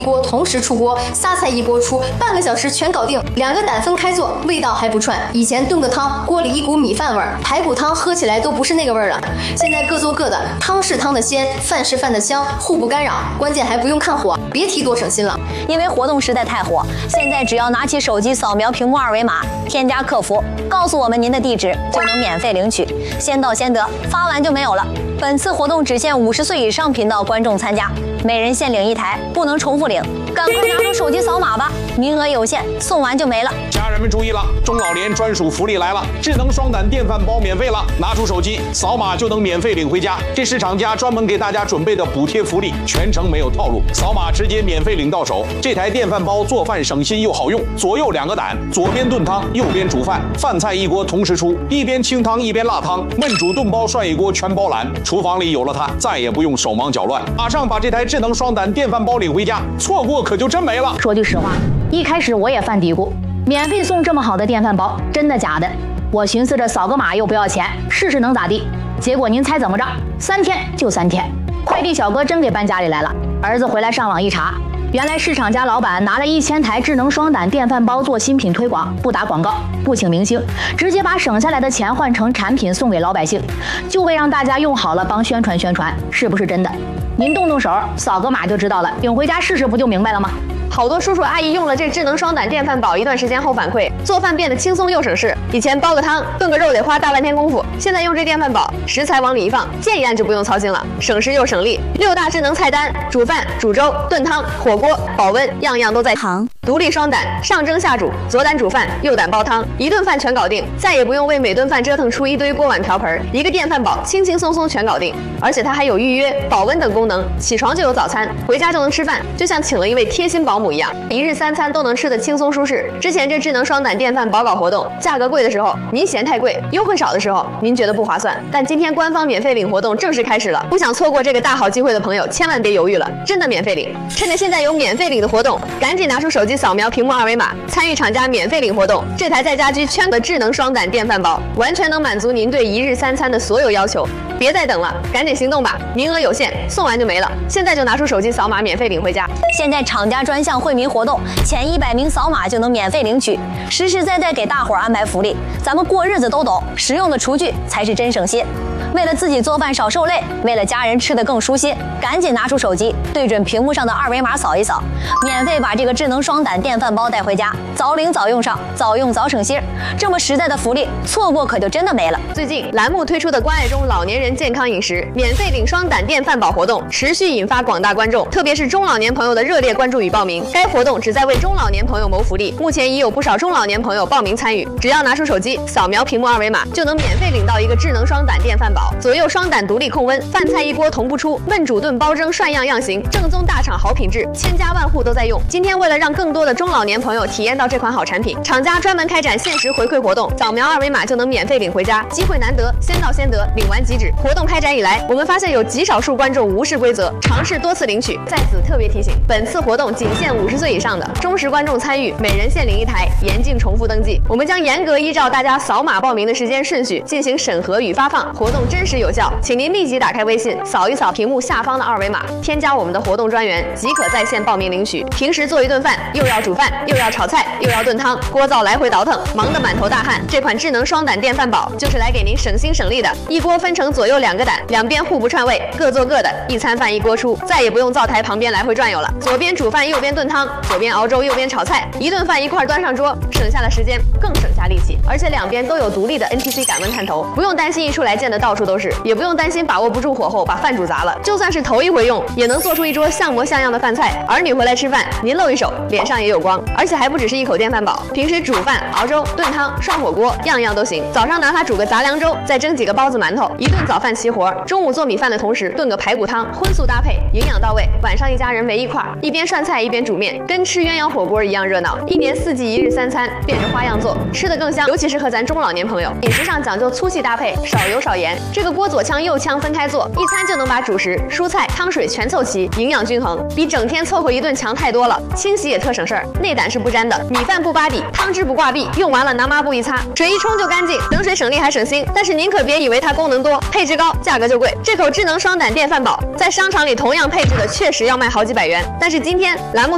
锅同时出锅，仨菜一锅出，半个小时全搞定。2个胆分开做，味道还不串。以前炖个汤，锅里一股米饭味儿，排骨汤喝起来都不是那个味儿了。现在各做各的，汤是汤的鲜，饭是饭的香，互不干扰。关键还不用看火，别提多省心了。 因为活动实在太火，现在只要拿起手机扫描屏幕2维码，添加客服，告诉我们您的地址，就能免费领取，先到先得，发完就没有了。本次活动只限50岁以上频道观众参加，每人限领1台，不能重复领。赶快拿出手机扫码吧，名额有限，送完就没了。 家人们注意了，中老年专属福利来了，智能双胆电饭煲免费了，拿出手机扫码就能免费领回家。这是厂家专门给大家准备的补贴福利，全程没有套路，扫码直接免费领到手。这台电饭煲做饭省心又好用，左右2个胆，左边炖汤，右边煮饭，饭菜一锅同时出，一边清汤一边辣汤，焖煮炖煲涮一锅全包揽。厨房里有了它，再也不用手忙脚乱，马上把这台智能双胆电饭煲领回家，错过可就真没了。 说句实话，一开始我也犯嘀咕，免费送这么好的电饭煲，真的假的？我寻思着扫个码又不要钱，试试能咋地？结果您猜怎么着？3天就3天，快递小哥真给搬家里来了。儿子回来上网一查，原来市场家老板拿了1000台智能双胆电饭煲做新品推广，不打广告，不请明星，直接把省下来的钱换成产品送给老百姓，就为让大家用好了帮宣传宣传，是不是真的？您动动手，扫个码就知道了，领回家试试不就明白了吗？ 好多叔叔阿姨用了这智能双胆电饭煲一段时间后反馈，做饭变得轻松又省事。以前煲个汤、炖个肉得花大半天功夫，现在用这电饭煲，食材往里一放，键一按就不用操心了，省时又省力。6大智能菜单，煮饭、煮粥、炖汤、火锅、保温，样样都在行。独立双胆，上蒸下煮，左胆煮饭，右胆煲汤，一顿饭全搞定，再也不用为每顿饭折腾出一堆锅碗瓢盆，一个电饭煲轻轻松松全搞定。而且它还有预约、保温等功能，起床就有早餐，回家就能吃饭，就像请了一位贴心保姆一样，一日3餐都能吃得轻松舒适。之前这智能双胆电饭煲搞活动，价格贵的时候您嫌太贵，优惠少的时候您觉得不划算，但今天官方免费领活动正式开始了，不想错过这个大好机会的朋友千万别犹豫了，真的免费领！趁着现在有免费领的活动，赶紧拿出手机扫描屏幕2维码，参与厂家免费领活动。这台在家居圈的智能双胆电饭煲，完全能满足您对一日3餐的所有要求。别再等了，赶紧行动吧！名额有限，送完就没了。现在就拿出手机扫码免费领回家。 现在厂家专项惠民活动，前100名扫码就能免费领取，实实在在给大伙儿安排福利。咱们过日子都懂，实用的厨具才是真省心。为了自己做饭少受累，为了家人吃得更舒心，赶紧拿出手机，对准屏幕上的2维码扫一扫，免费把这个智能双胆电饭煲带回家，早领早用上，早用早省心。这么实在的福利，错过可就真的没了。 最近栏目推出的关爱中老年人健康饮食免费领双胆电饭煲活动，持续引发广大观众，特别是中老年朋友的热烈关注与报名。该活动旨在为中老年朋友谋福利，目前已有不少中老年朋友报名参与。只要拿出手机扫描屏幕2维码，就能免费领到一个智能双胆电饭煲，左右双胆独立控温，饭菜一锅同步出，焖煮炖煲蒸涮样样行，正宗大厂好品质，千家万户都在用。今天为了让更多的中老年朋友体验到这款好产品，厂家专门开展限时回馈活动，扫描2维码就能免费领回家，机会难得，先到先得，领完即止。活动开展以来，我们发现有极少数观众无视规则，尝试多次领取。在此特别提醒，本次活动仅限50岁以上的忠实观众参与，每人限领1台，严禁重复登记。我们将严格依照大家扫码报名的时间顺序进行审核与发放，活动真实有效。请您立即打开微信，扫一扫屏幕下方的2维码，添加我们的活动专员，即可在线报名领取。平时做一顿饭，又要煮饭，又要炒菜，又要炖汤，锅灶来回倒腾，忙得满头大汗。这款智能双胆电饭煲就是来给您省心省力的，一锅分成左右2个胆，两边互不串味，各做各的，一餐饭一锅出，再也不用灶台旁边来回转悠了。左边煮饭，右边炖汤，左边熬粥，右边炒菜，一顿饭一块端上桌，省下了时间，更省下力气。而且两边都有独立的 NTC 感温探头，不用担心一出来溅得到处都是，也不用担心把握不住火候把饭煮砸了。就算是头一回用，也能做出一桌像模像样的饭菜。儿女回来吃饭，您露一手，脸上也有光。而且还不只是一口电饭煲，平时煮饭、熬粥、炖汤、涮火锅，样样都行。早上拿它煮个杂粮粥，再蒸几个包子馒头，一顿早饭齐活。中午做米饭的同时炖个排骨汤，荤素搭配，营养到位。晚上一家人围一块，一边涮菜一边煮面，跟吃鸳鸯火锅一样热闹。1年4季一日3餐，变着花样做，吃得更香。尤其适合咱中老年朋友，饮食上讲究粗细搭配，少油少盐。这个锅左腔右腔分开做，一餐就能把主食、蔬菜、汤水全凑齐，营养均衡，比整天凑合一顿强太多了。清洗也特省事儿，内胆是不沾的，米饭不扒底，汤汁不挂壁，用完了拿抹布一擦，水一冲就干净，省水省力还省心。但是您可别以为它功能多，配置高，价格就贵。这口智能双胆电饭煲在商场里同样配置的确实要卖好几百元，但是今天栏目